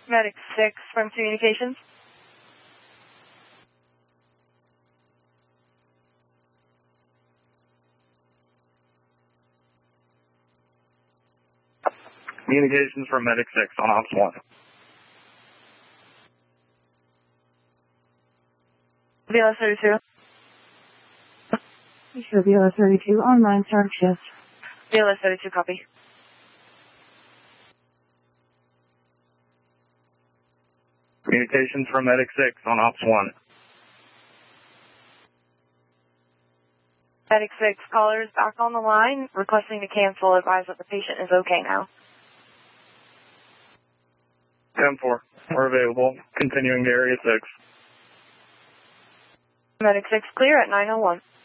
Medic 6 from Communications. Communications from Medic 6 on Ops 1. BLS 32. Sure, BLS 32, online start shift. BLS 32, copy. Communications from Medic 6 on Ops 1. Medic 6, caller is back on the line, requesting to cancel. Advise that the patient is okay now. 10-4, we're available. Continuing to Area 6. Medic 6 clear at 901.